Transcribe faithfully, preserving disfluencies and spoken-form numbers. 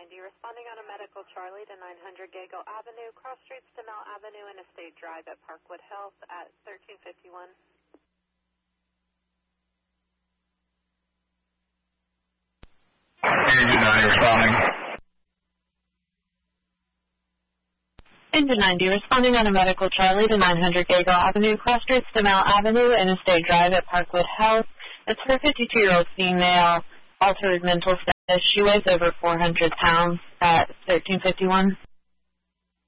ninety, responding on a medical Charlie to nine hundred Gago Avenue, cross streets to Mel Avenue and Estate Drive at Parkwood Health at thirteen fifty-one. Engine ninety responding. Engine ninety, responding on a medical Charlie to nine hundred Gago Avenue, cross streets to Mel Avenue and Estate Drive at Parkwood Health. It's for a fifty-two-year-old female, altered mental status. She weighs over four hundred pounds at thirteen fifty-one.